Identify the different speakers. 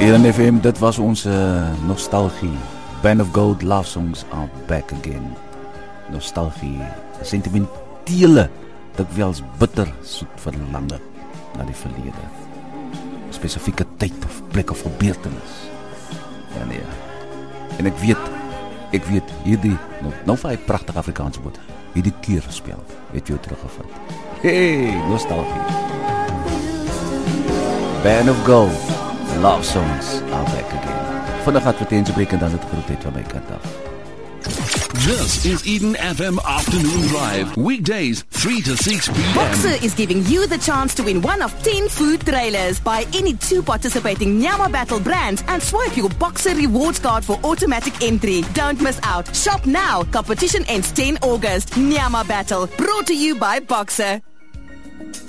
Speaker 1: Eden FM, dit was onze nostalgie. Band of Gold Love Songs are back again. Nostalgie, sentimentele, dikwels bitter soet verlange na die verlede. Spesifieke tyd of plek of gebeurtenis. Ja nee. En ek weet hierdie nou vir 'n pragtige Afrikaanse boot. Hierdie keurspel het jou teruggevind. Hey, nostalgie. Band of Gold Love Songs are back again. Vandag advertensie breek en dan het groetheid van my kant af.
Speaker 2: This is Eden FM Afternoon Drive. Weekdays 3 to 6 p.m.
Speaker 3: Boxer is giving you the chance to win one of 10 food trailers. Buy any 2 participating Nyama Battle brands and swipe your Boxer rewards card for automatic entry. Don't miss out. Shop now. Competition ends 10 August. Nyama Battle. Brought to you by Boxer.